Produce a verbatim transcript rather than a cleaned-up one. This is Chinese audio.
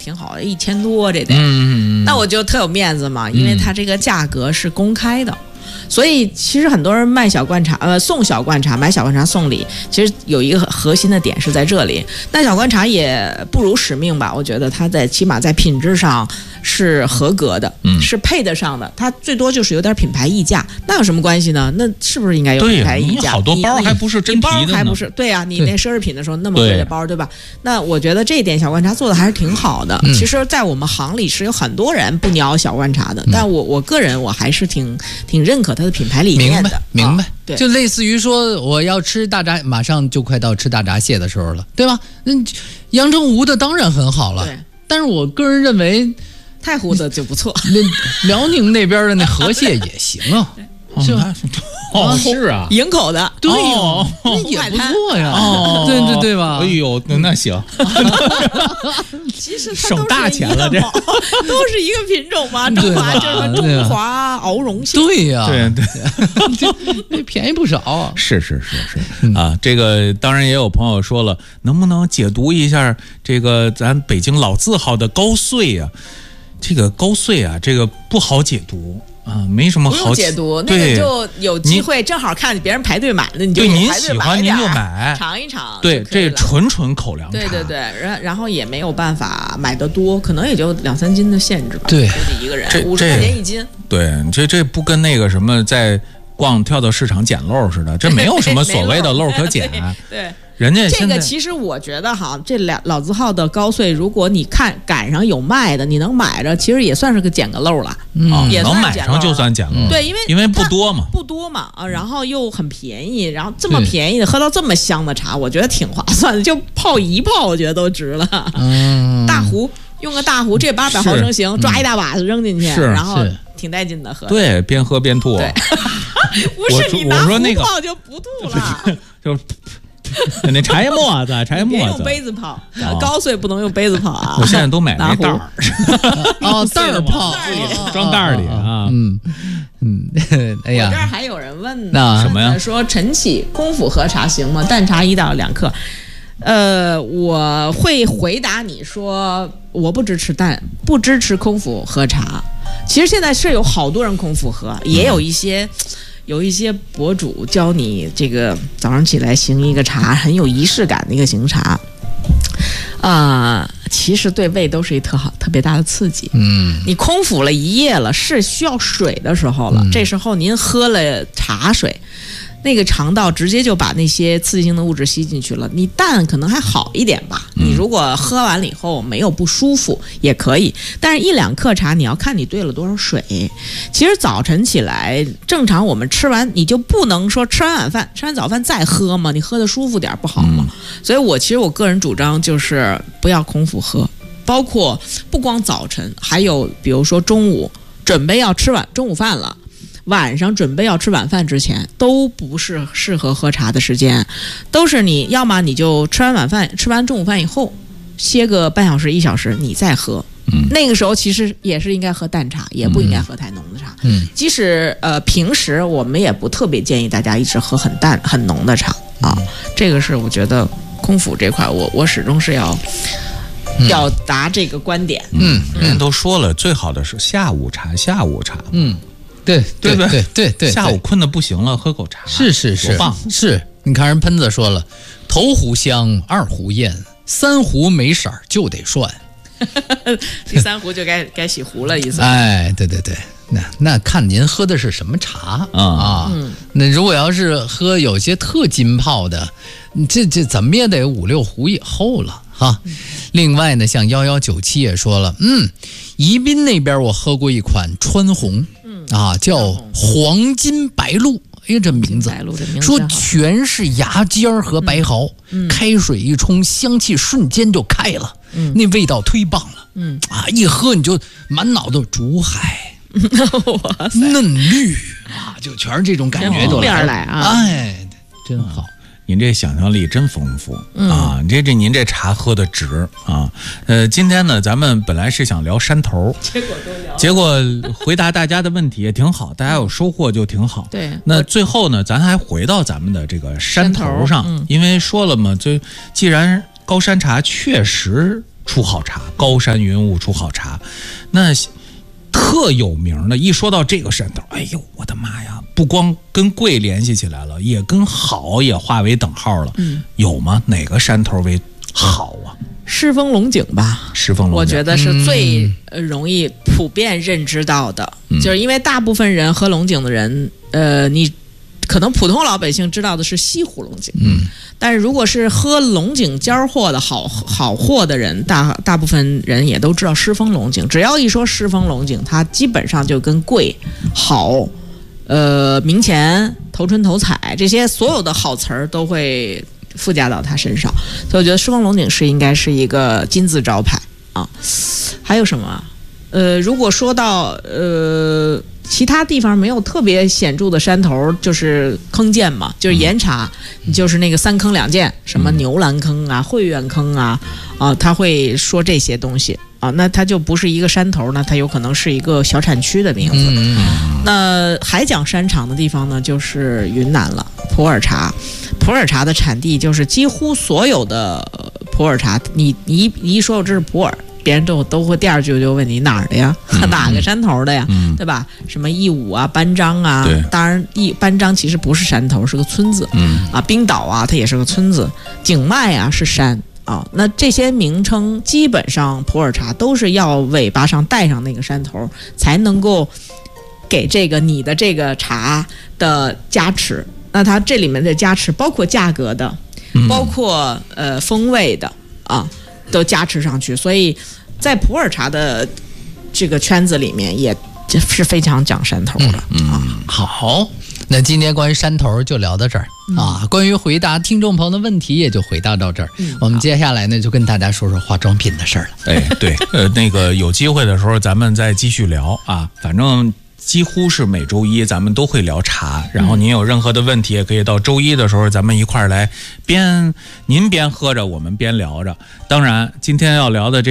挺好的，一千多这得， 嗯， 那我就特有面子嘛，因为它这个价格是公开的。嗯，所以其实很多人卖小罐茶，呃，送小罐茶，买小罐茶送礼，其实有一个核心的点是在这里。那小罐茶也不辱使命吧？我觉得它在起码在品质上是合格的，嗯，是配得上的。它最多就是有点品牌溢价，那有什么关系呢？那是不是应该有品牌溢价？ 你好多包还不是真皮的呢， 包还不是对啊，你那奢侈品的时候那么贵的包， 对, 对吧？那我觉得这一点小罐茶做的还是挺好的。嗯，其实，在我们行里是有很多人不鸟小罐茶的，嗯，但我我个人我还是挺挺认可它的品牌理念的。 明白，明白， 啊，对， 就类似于说我要吃大闸，马上就快到吃大闸蟹的时候了，对吧？那阳澄湖的当然很好了， 对， 但是我个人认为太湖的就不错， 那辽宁那边的那河蟹也行啊。 是吧？哦，是啊， 营口的， 对呀， 哦， 那也不错呀， 哦， 对对对吧？ 哎呦，那行， 其实省大钱了，这都是一个品种嘛，中华就是中华鳌蓉蟹， 对呀， 对对， 这便宜不少。 是是是是啊，这个当然也有朋友说了，能不能解读一下这个咱北京老字号的高穗啊？这个高穗啊，这个不好解读。啊，没什么好解读，那个就有机会正好看别人排队买的，你就对您喜欢您就买， 尝一尝。 对，这纯纯口粮茶。 对对对，然然后也没有办法买得多，可能也就两三斤的限制吧。 对， 估计一个人五十块钱一斤。 对，这这不跟那个什么在逛跳蚤市场捡漏似的，这没有什么所谓的漏可捡。 对。 人家这个其实我觉得哈，这俩老字号的高穗，如果你看赶上有卖的，你能买着，其实也算是个捡个漏了， 嗯， 也能买上就算捡漏。 对，因为因为不多嘛， 不多嘛啊，然后又很便宜，然后这么便宜的喝到这么香的茶，我觉得挺划算的，就泡一泡，我觉得都值了。嗯，大壶用个大壶，这八百毫升行，抓一大把子扔进去，然后挺带劲的喝。 对，边喝边吐。 对，不是你拿壶泡就不吐了， 就。那茶叶沫子，茶叶沫子，别用杯子泡，高穗不能用杯子泡啊！ 我现在都买那袋儿， 哦，袋儿泡， 装袋儿里啊。 嗯嗯，哎呀， 我这儿还有人问呢， 什么呀？ 说晨起空腹喝茶行吗？淡茶一到两克。呃，我会回答你说，我不支持淡，不支持空腹喝茶。其实现在是有好多人空腹喝，也有一些。有一些博主教你这个早上起来行一个茶，很有仪式感的一个行茶，啊、呃，其实对胃都是一特好、特别大的刺激。嗯，你空腹了一夜了，是需要水的时候了，嗯、这时候您喝了茶水。那个肠道直接就把那些刺激性的物质吸进去了，你淡可能还好一点吧。你如果喝完了以后没有不舒服也可以，但是一两克茶你要看你兑了多少水。其实早晨起来正常我们吃完你就不能说吃完晚饭吃完早饭再喝吗？你喝的舒服点不好吗？所以我其实我个人主张就是不要空腹喝，包括不光早晨，还有比如说中午准备要吃晚中午饭了，晚上准备要吃晚饭之前都不是适合喝茶的时间，都是你要么你就吃完晚饭吃完中午饭以后歇个半小时一小时你再喝，嗯，那个时候其实也是应该喝淡茶，也不应该喝太浓的茶。嗯，即使呃平时我们也不特别建议大家一直喝很淡很浓的茶啊，嗯，这个是我觉得空腹这块我我始终是要表达这个观点。 嗯，人家都说了，最好的是下午茶，下午茶。 嗯。对对对对对对， 下午困得不行了，喝口茶， 是是是， 多棒！ 是，你看人喷子说了，头壶香，二壶艳，三壶没色儿就得涮， 第三壶就该该洗壶了，意思。 哎，对对对，那那看您喝的是什么茶、嗯、啊？嗯，那如果要是喝有些特金泡的，这这怎么也得五六壶以后了。哈，另外呢，像幺幺九七也说了，嗯，宜宾那边我喝过一款川红，嗯啊，叫黄金白露，哎，这名字， 白露这名字说全是芽尖和白毫，嗯，开水一冲，香气瞬间就开了，嗯，那味道忒棒了，嗯啊，一喝你就满脑子竹海，嫩绿啊，就全是这种感觉就来了， 来啊， 哎，真好。 您这想象力真丰富、嗯、啊！这这您这茶喝的值啊！呃，今天呢，咱们本来是想聊山头， 结果都聊， 结果回答大家的问题也挺好，大家有收获就挺好。 对， 那最后呢，咱还回到咱们的这个山头上，嗯、因为说了嘛，就既然高山茶确实出好茶，高山云雾出好茶。那特有名的，一说到这个山头，哎呦我的妈呀，不光跟贵联系起来了，也跟好也划为等号了。嗯，有吗？哪个山头为好啊？ 狮峰龙井吧， 狮峰龙井我觉得是最容易普遍认知到的，嗯、就是因为大部分人喝龙井的人，呃，你可能普通老百姓知道的是西湖龙井，嗯，但是如果是喝龙井尖货的好好货的人，大大部分人也都知道狮峰龙井。只要一说狮峰龙井，它基本上就跟贵、好、呃、明前、头春头彩这些所有的好词儿都会附加到他身上，所以我觉得狮峰龙井是应该是一个金字招牌啊。还有什么？呃，如果说到呃其他地方没有特别显著的山头，就是坑涧嘛，就是岩茶，嗯、就是那个三坑两涧，什么牛栏坑啊、汇苑坑啊，啊，他会说这些东西啊，那它就不是一个山头呢，它有可能是一个小产区的名字。嗯、那海讲山长的地方呢，就是云南了，普洱茶。普洱茶的产地就是几乎所有的普洱茶，你你一说这是普洱，别人都都会第二句就问你哪儿的呀，嗯、哪个山头的呀，嗯、对吧？什么义乌啊、班章啊，当然义班章其实不是山头，是个村子。嗯啊，冰岛啊，它也是个村子。景迈啊是山啊，那这些名称基本上普洱茶都是要尾巴上带上那个山头，才能够给这个你的这个茶的加持。那它这里面的加持包括价格的，嗯、包括呃风味的啊，都加持上去。所以在普洱茶的这个圈子里面，也是非常讲山头的。 嗯， 啊、 嗯好，那今天关于山头就聊到这儿、嗯、啊。关于回答听众朋友的问题，也就回答到这儿。嗯、我们接下来呢，就跟大家说说化妆品的事儿了。 哎，对，呃，那个有机会的时候，咱们再继续聊啊。反正几乎是每周一咱们都会聊茶，然后您有任何的问题也可以到周一的时候咱们一块儿来边您边喝着我们边聊着。当然今天要聊的这